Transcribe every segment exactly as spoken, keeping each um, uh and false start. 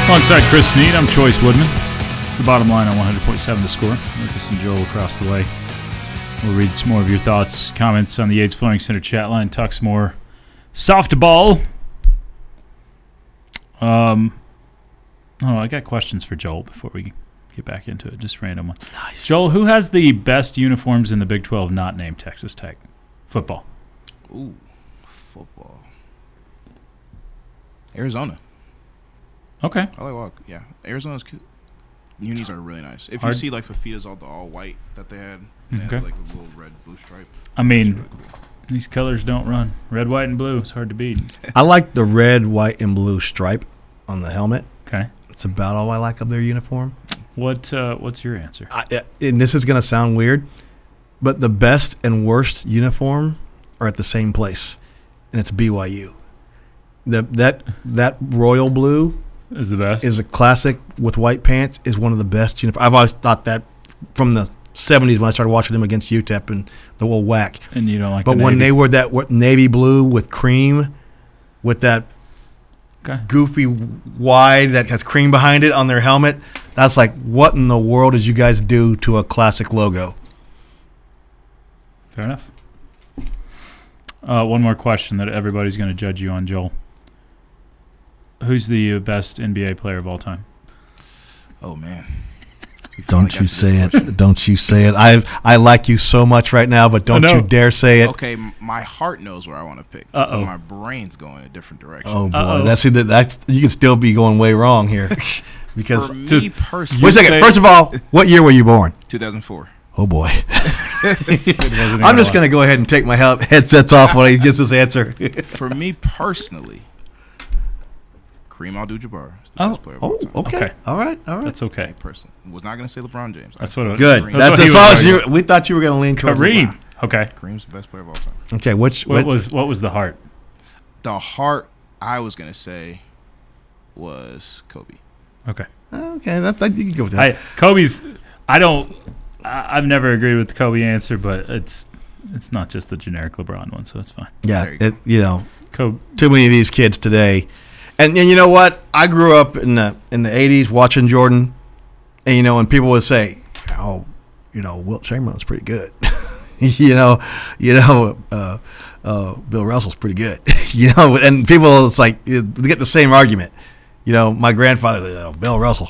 Alongside Chris Snead, I'm Choice Woodman. It's the bottom line on one hundred point seven The Score. Lucas and Joel across the way. We'll read some more of your thoughts, comments on the Yates Flooring Center chat line. Talk some more softball. Um, oh, I got questions for Joel before we get back into it. Just random ones. Nice. Joel, who has the best uniforms in the Big twelve not named Texas Tech? Football. Ooh, football. Arizona. Okay. I like walk. Yeah, Arizona's unis are really nice. If Hard. you see like Fafita's all the all white that they had, they Okay. had like a little red blue stripe. I mean, really cool. These colors don't run. Red, white, and blue. It's hard to beat. I like the red, white, and blue stripe on the helmet. Okay. It's about all I like of their uniform. What uh, What's your answer? I, and this is going to sound weird, but the best and worst uniform are at the same place, and it's B Y U. The, that that royal blue Is the best? is a classic with white pants, is one of the best uniforms. I've always thought that from the seventies when I started watching them against U T E P and the old whack. And you don't like But the when navy? they wore that wa- navy blue with cream, with that Okay. goofy wide that has cream behind it on their helmet, that's like, what in the world did you guys do to a classic logo? Fair enough. Uh, one more question that everybody's going to judge you on, Joel. Who's the best N B A player of all time? Oh man. We finally Don't got you to this say it. question. Don't you say it. I I like you so much right now, but don't I know. you dare say it. Okay, m- my heart knows where I want to pick. Uh-oh. But my brain's going a different direction. Oh, boy. Uh-oh. That's, see, that, that's, you can still be going way wrong here. Because For me just- personally, Wait a second. say- First of all, what year were you born? two thousand four. Oh, boy. I'm I'm just going to go ahead and take my he- headsets off when he gets his answer. For me personally, Kareem Abdul-Jabbar is the Oh. best player of all Oh, time. okay. Okay. All right. All right. That's Me okay. personally, was not going to say LeBron James. That's I what picked it- Good. Kareem. That's That's, what he as was long as arguing. you. We thought you were going to lean towards Kareem. LeBron. Okay. Kareem's the best player of all time. Okay. Which What what, was what was the heart? The heart I was going to say was Kobe. Okay. Okay. That, that you can go with that. I Kobe's. I don't. I, I've never agreed with the Kobe answer, but it's it's not just the generic LeBron one, so it's fine. yeah. There you go. It, you know, Kobe. too many of these kids today. And, and you know what? I grew up in the in the eighties watching Jordan, and you know, and people would say, "Oh, you know, Wilt Chamberlain's pretty good." you know, you know, uh, uh, Bill Russell's pretty good. you know, and people, it's like you they get the same argument. You know, my grandfather, you know, Bill Russell.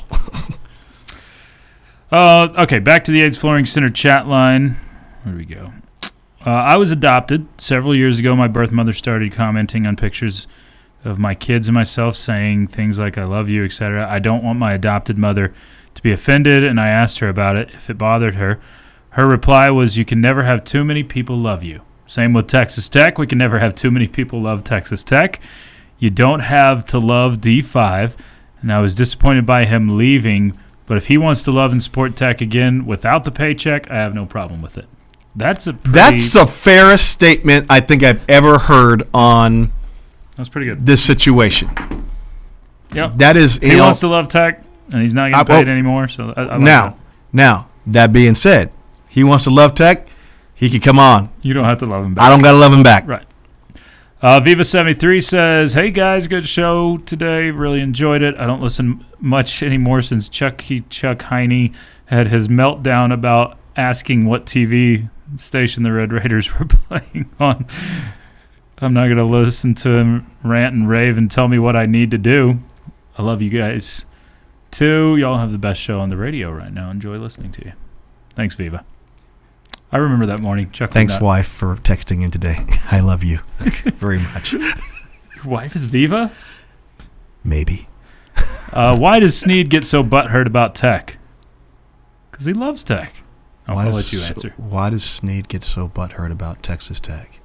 Uh, okay, back to the AIDS Flooring Center chat line. Where do we go? Uh, I was adopted. Several years ago, my birth mother started commenting on pictures of my kids and myself, saying things like, I love you, et cetera. I don't want my adopted mother to be offended, and I asked her about it, if it bothered her. Her reply was, you can never have too many people love you. Same with Texas Tech. We can never have too many people love Texas Tech. You don't have to love D five, and I was disappointed by him leaving. But if he wants to love and support Tech again without the paycheck, I have no problem with it. That's a pretty, That's the fairest statement I think I've ever heard on that's pretty good. this situation. Yep. That is, He you know, wants to love Tech, and he's not I- getting paid oh, anymore. So I, I like now, that. now that being said, he wants to love Tech. He can come on. You don't have to love him back. I don't gotta love him back. Right. Uh, Viva seventy-three says, hey guys, good show today. Really enjoyed it. I don't listen much anymore since Chucky Chuck Heine had his meltdown about asking what T V station the Red Raiders were playing on. I'm not going to listen to him rant and rave and tell me what I need to do. I love you guys too. Y'all have the best show on the radio right now. Enjoy listening to you. Thanks, Viva. I remember that morning. Chuck. Thanks, that. wife, for texting in today. I love you very much. Your wife is Viva? Maybe. Uh, why does Snead get so butthurt about Tech? Because he loves Tech. I'll, Why I'll does, let you answer. Why does Snead get so butthurt about Texas Tech?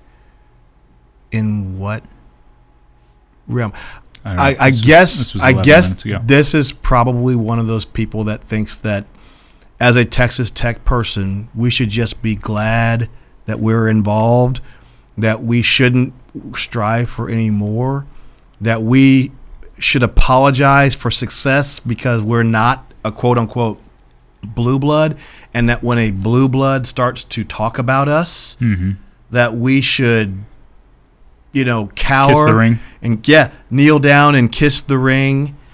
In what realm? I, don't know. I, I This was- guess this was I eleven guess minutes ago. this is probably one of those people that thinks that as a Texas Tech person, we should just be glad that we're involved, that we shouldn't strive for any more, that we should apologize for success because we're not a quote-unquote blue blood, and that when a blue blood starts to talk about us, Mm-hmm. that we should, you know, cower Kiss the ring. and yeah, kneel down and kiss the ring.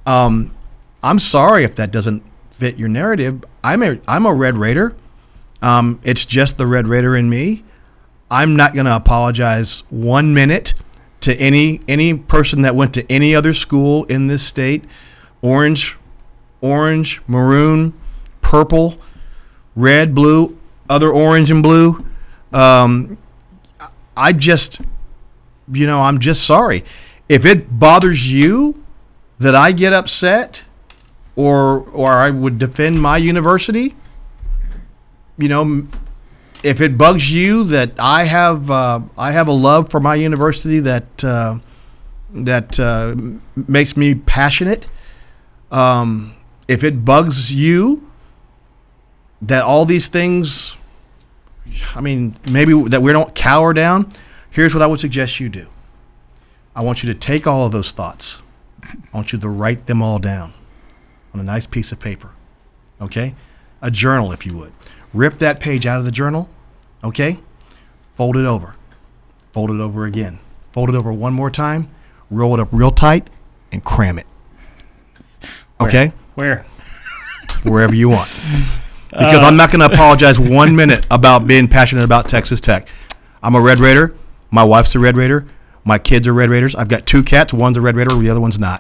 Um, I'm sorry if that doesn't fit your narrative. I'm a I'm a Red Raider. Um, it's just the Red Raider in me. I'm not going to apologize one minute to any any person that went to any other school in this state. Orange, orange, maroon, purple, red, blue, other orange and blue. Um, I just, you know, I'm just sorry. If it bothers you that I get upset or or I would defend my university, you know, if it bugs you that I have uh, I have a love for my university that uh, that uh, makes me passionate, um, if it bugs you that all these things, I mean, maybe that we don't cower down, here's what I would suggest you do. I want you to take all of those thoughts. I want you to write them all down on a nice piece of paper, okay? A journal, if you would. Rip that page out of the journal, okay? Fold it over. Fold it over again. Fold it over one more time. Roll it up real tight and cram it. Okay? Where? Wherever you want. Because uh, I'm not going to apologize one minute about being passionate about Texas Tech. I'm a Red Raider. My wife's a Red Raider. My kids are Red Raiders. I've got two cats. One's a Red Raider. The other one's not.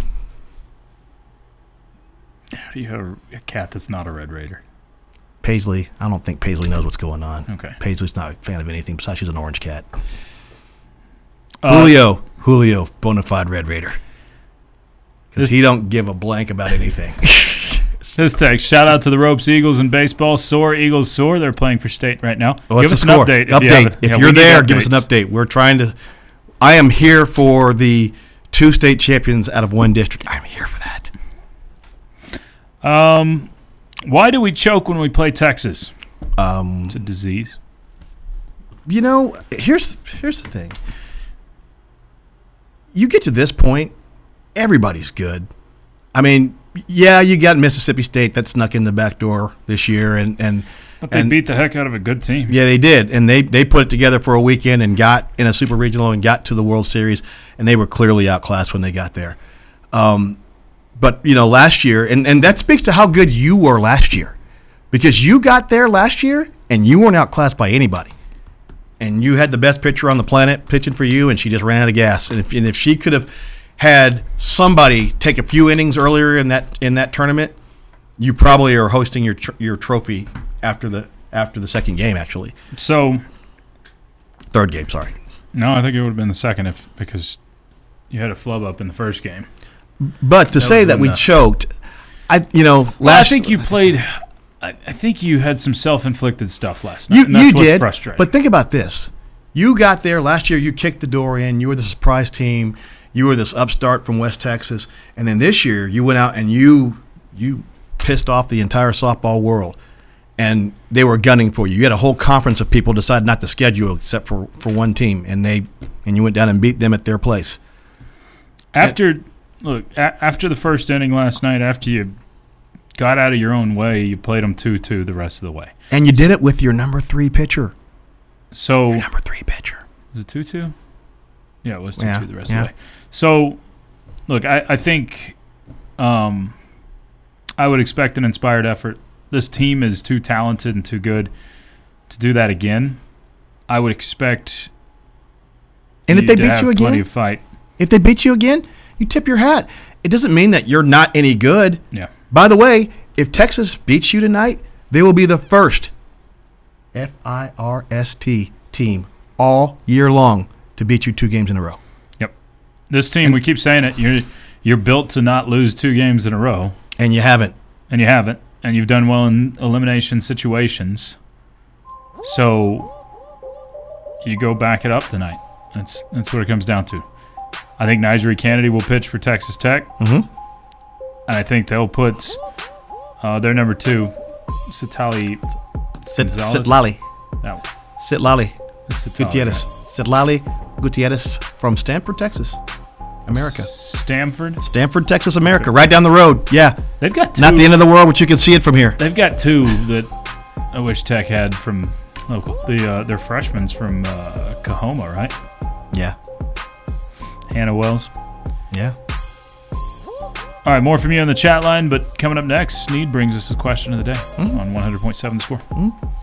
How do you have a cat that's not a Red Raider? Paisley. I don't think Paisley knows what's going on. Okay. Paisley's not a fan of anything besides she's an orange cat. Uh, Julio. Julio, bona fide Red Raider. Because he don't give a blank about anything. This text, shout out to the Ropes Eagles in baseball. Soar, Eagles soar. They're playing for state right now. What's give us the an score? update. If, update. you have, if yeah, you're there, updates. give us an update. We're trying to – I am here for the two state champions out of one district. I'm here for that. Um, why do we choke when we play Texas? Um, it's a disease. You know, here's here's the thing. You get to this point, everybody's good. I mean, yeah, you got Mississippi State that snuck in the back door this year, and and but they and, beat the heck out of a good team. Yeah, they did, and they they put it together for a weekend and got in a super regional and got to the World Series, and they were clearly outclassed when they got there. Um, but you know, last year, and and that speaks to how good you were last year, because you got there last year and you weren't outclassed by anybody. And you had the best pitcher on the planet pitching for you, and she just ran out of gas. And if and if she could have had somebody take a few innings earlier in that in that tournament, you probably are hosting your tr- your trophy after the after the second game. Actually, so third game. Sorry. No, I think it would have been the second if because you had a flub up in the first game. But to that say that we enough. choked, I you know last. Well, I think you played. I think you had some self-inflicted stuff last night. You, and that's you what's did, frustrating. But think about this. You got there last year. You kicked the door in. You were the surprise team. You were this upstart from West Texas. And then this year, you went out and you you pissed off the entire softball world. And they were gunning for you. You had a whole conference of people decide not to schedule except for, for one team. And they and you went down and beat them at their place. After, and, look, a- after the first inning last night, after you got out of your own way, you played them two two the rest of the way. And you did it with your number three pitcher. So your number three pitcher. Was it two two? Yeah, it was two two yeah, the rest yeah. of the way. So, look, I, I think um, I would expect an inspired effort. This team is too talented and too good to do that again. I would expect And if they to beat have you plenty again, of fight. if they beat you again, you tip your hat. It doesn't mean that you're not any good. Yeah. By the way, if Texas beats you tonight, they will be the first F I R S T team all year long to beat you two games in a row. Yep. This team, we keep saying it, you're you're built to not lose two games in a row. And you haven't. And you haven't. And you've done well in elimination situations. So you go back it up tonight. That's that's what it comes down to. I think Nigeri Kennedy will pitch for Texas Tech. Mm-hmm. And I think they'll put uh, their number two, Sitali Sit, Gonzalez. Sitlali. That one. Sitlali. Sitali, Gutierrez. Sitlali Gutierrez from Stanford, Texas, America. Stanford? Stanford, Texas, America. Right down the road. Yeah. They've got two. Not the end of the world, but you can see it from here. They've got two that I wish Tech had from local. The uh, they're freshmen from uh, Kahoma, right? Yeah. Hannah Wells. Yeah. All right, more from you on the chat line, but coming up next, Sneed brings us a question of the day Mm-hmm. on one hundred point seven The Score. Mm-hmm.